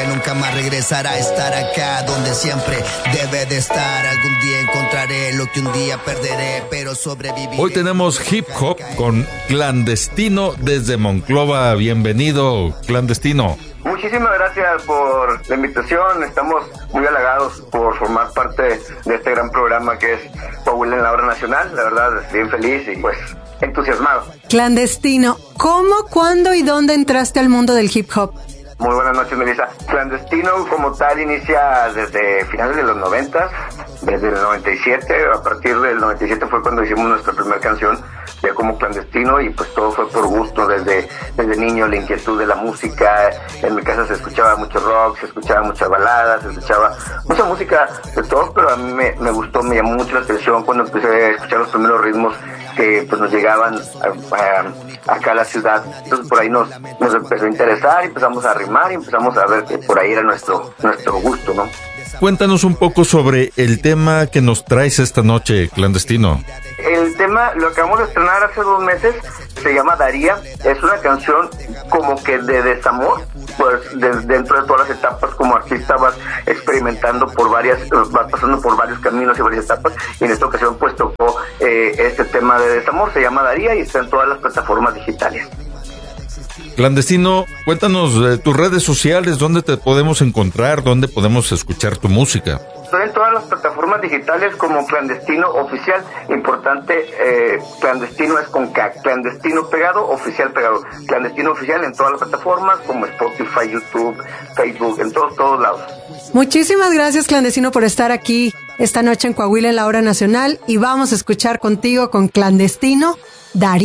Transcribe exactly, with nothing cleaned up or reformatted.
que nunca más regresará a estar acá donde siempre debe de estar. Algún día encontraré lo que un día perderé, pero sobreviviré. Hoy tenemos hip hop con Clandestino desde Monclova. Bienvenido, Clandestino. Muchísimas gracias por la invitación. Estamos muy halagados por formar parte de este gran programa que es Coahuila en la Hora Nacional. La verdad, bien feliz y pues entusiasmado. Clandestino, ¿cómo, cuándo y dónde entraste al mundo del hip hop? Muy buenas noches, Melissa. Clandestino como tal inicia desde finales de los noventas, desde el noventa y siete. A partir del noventa y siete fue cuando hicimos nuestra primera canción ya como Clandestino, y pues todo fue por gusto. Desde, desde niño la inquietud de la música. En mi casa se escuchaba mucho rock, se escuchaba muchas baladas, se escuchaba mucha música de todo, pero a mí me, me gustó, me llamó mucho la atención cuando empecé a escuchar los primeros ritmos que pues nos llegaban a, a, acá a la ciudad. Entonces por ahí nos, nos empezó a interesar y empezamos a rimar y empezamos a ver que por ahí era nuestro, nuestro gusto, ¿no? Cuéntanos un poco sobre el tema que nos traes esta noche, Clandestino. El tema lo acabamos de estrenar hace dos meses, se llama Daría. Es una canción como que de desamor, pues de, dentro de todas las etapas como artista vas experimentando por varias, vas pasando por varios caminos y varias etapas, y en esta ocasión pues tocó eh, este tema de desamor, se llama Daría y está en todas las plataformas digitales. Clandestino, cuéntanos eh, tus redes sociales, dónde te podemos encontrar, dónde podemos escuchar tu música. Estoy en todas las plataformas digitales como Clandestino Oficial. Importante, eh, Clandestino es con K, Clandestino pegado, Oficial pegado. Clandestino Oficial en todas las plataformas como Spotify, YouTube, Facebook, en todos, todos lados. Muchísimas gracias, Clandestino, por estar aquí esta noche en Coahuila en la Hora Nacional, y vamos a escuchar contigo con Clandestino, Daría.